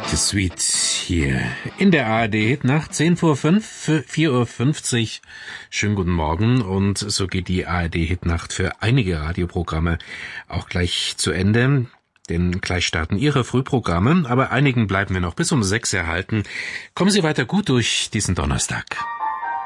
The Sweet hier in der ARD nach 10 vor 5, 4:50 Uhr. Schönen guten Morgen, und so geht die ARD-Hitnacht für einige Radioprogramme auch gleich zu Ende. Denn gleich starten Ihre Frühprogramme, aber einigen bleiben wir noch bis um 6 erhalten. Kommen Sie weiter gut durch diesen Donnerstag.